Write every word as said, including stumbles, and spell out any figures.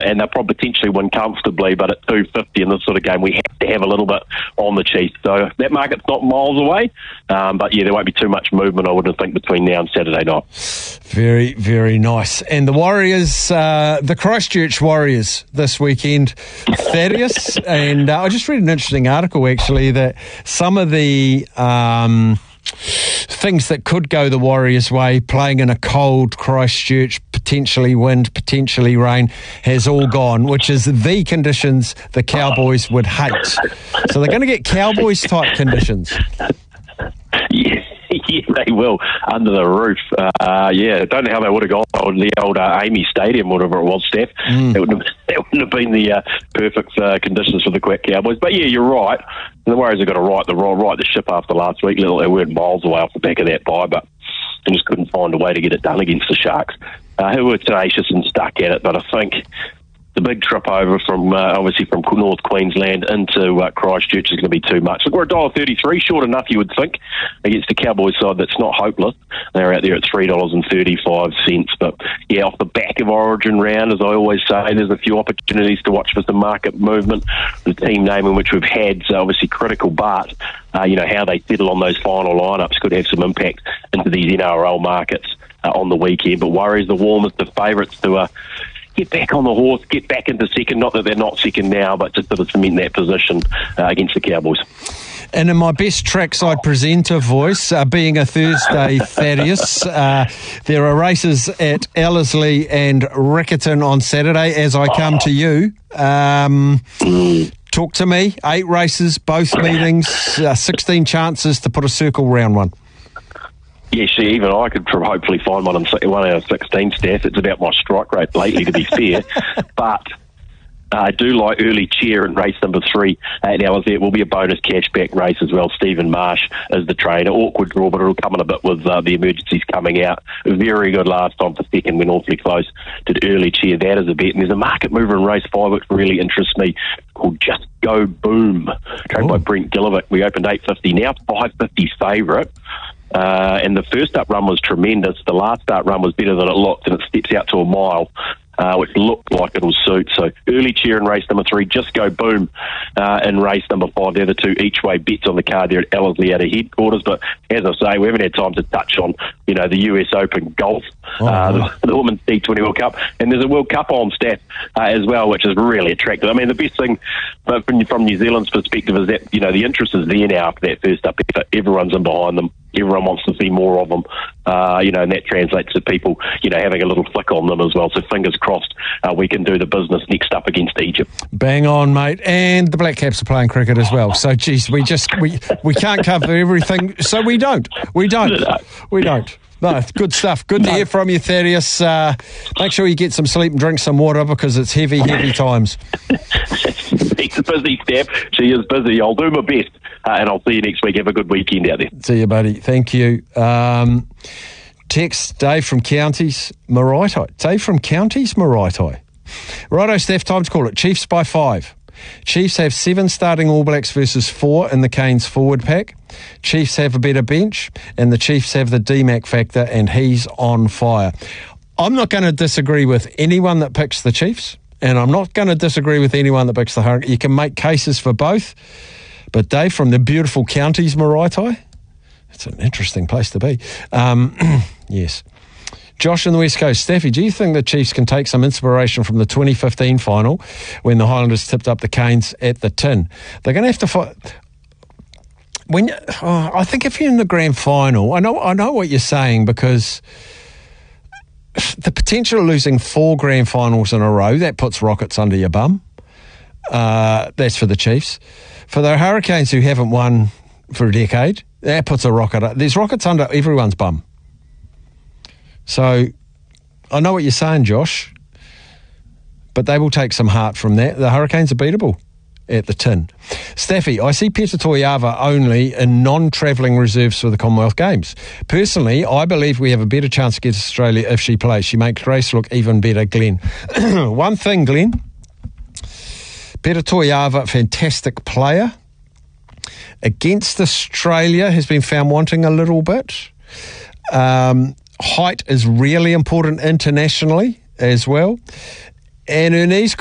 and they'll probably potentially win comfortably, but at two fifty in this sort of game, we have to have a little bit on the Chiefs. So that market's not miles away, um, but yeah, there won't be too much movement, I wouldn't think, between now and Saturday night. Very, very nice. And the Warriors, uh, the Christchurch Warriors this weekend, Thaddeus, and uh, I just read an interesting article, actually, that some of the Um, things that could go the Warriors' way, playing in a cold Christchurch, potentially wind, potentially rain, has all gone, which is the conditions the Cowboys would hate. So they're going to get Cowboys-type conditions. Yeah. Yeah, they will, under the roof. Uh, yeah, I don't know how they would have gone on the old uh, Amy Stadium, whatever it was, Steph. Mm. It, wouldn't have, it wouldn't have been the uh, perfect uh, conditions for the Quack Cowboys. But yeah, you're right. The Warriors have got to right the right the ship after last week. They weren't miles away off the back of that bye, but they just couldn't find a way to get it done against the Sharks, uh, who were tenacious and stuck at it. But I think the big trip over from, uh, obviously, from North Queensland into uh, Christchurch is going to be too much. Look, we're one dollar thirty-three, short enough, you would think, against the Cowboys side that's not hopeless. They're out there at three dollars thirty-five. But, yeah, off the back of Origin round, as I always say, there's a few opportunities to watch for some market movement. The team name in which we've had, so obviously critical, but, uh, you know, how they settle on those final lineups could have some impact into these N R L markets uh, on the weekend. But Warriors the warmest of favourites to uh, get back on the horse, get back into second. Not that they're not second now, but just to cement that position uh, against the Cowboys. And in my best trackside presenter voice, uh, being a Thursday, Thaddeus, uh, there are races at Ellerslie and Riccarton on Saturday as I come to you. Um, talk to me. Eight races, both meetings, uh, sixteen chances to put a circle round one. Yeah, see, even I could hopefully find one, in one out of sixteen, Steph. It's about my strike rate lately, to be fair. But uh, I do like early cheer in race number three at Ellerslie. It will be a bonus cashback race as well. Stephen Marsh is the trainer. Awkward draw, but it'll come in a bit with uh, the emergencies coming out. Very good last time for second, went awfully close to the early cheer. That is a bet. And there's a market mover in race five which really interests me, called Just Go Boom, trained by Brent Gillivick. We opened eight fifty, now five fifty favourite. Uh, and the first up run was tremendous. The last start run was better than it looked, and it steps out to a mile, uh, which looked like it'll suit. So early cheer in race number three, Just Go Boom uh, in race number five. The other two each-way bets on the card there at Ellerslie out of headquarters. But as I say, we haven't had time to touch on, you know, the U S Open golf, oh, uh, wow. the, the Women's T twenty World Cup, and there's a World Cup on staff uh, as well, which is really attractive. I mean, the best thing uh, from, from New Zealand's perspective is that, you know, the interest is there now after that first up effort. Everyone's in behind them. Everyone wants to see more of them, uh, you know, and that translates to people, you know, having a little flick on them as well. So fingers crossed uh, we can do the business next up against Egypt. Bang on, mate. And the Black Caps are playing cricket as well. So, geez, we just, we, we can't cover everything. So we don't. We don't. We don't. No, good stuff. Good to hear from you, Thaddeus. Uh, make sure you get some sleep and drink some water because it's heavy, heavy times. She's busy, Steph. She is busy. I'll do my best. Uh, and I'll see you next week. Have a good weekend out there. See you, buddy. Thank you. Um, text Dave from Counties, Maraetai. Dave from Counties, Maraetai. Righto, Steph, time to call it. Chiefs by five. Chiefs have seven starting All Blacks versus four in the Canes forward pack. Chiefs have a better bench, and the Chiefs have the D MAC factor, and he's on fire. I'm not going to disagree with anyone that picks the Chiefs, and I'm not going to disagree with anyone that picks the Hurricanes. You can make cases for both. But Dave from the beautiful Counties, Maraetai, it's an interesting place to be. Um, yes. Josh in the West Coast. Staffy, do you think the Chiefs can take some inspiration from the twenty fifteen final when the Highlanders tipped up the Canes at the tin? They're going to have to fight. When oh, I think if you're in the grand final, I know I know what you're saying, because the potential of losing four grand finals in a row, that puts rockets under your bum. Uh, that's for the Chiefs. For the Hurricanes, who haven't won for a decade, that puts a rocket. There's rockets under everyone's bum. So I know what you're saying, Josh, but they will take some heart from that. The Hurricanes are beatable at the tin. Staffy, I see Peter Toiava only in non-travelling reserves for the Commonwealth Games. Personally, I believe we have a better chance against Australia if she plays. She makes race look even better, Glenn. One thing, Glenn, Peter Toiava, fantastic player. Against Australia, has been found wanting a little bit. Um, height is really important internationally as well. and her knees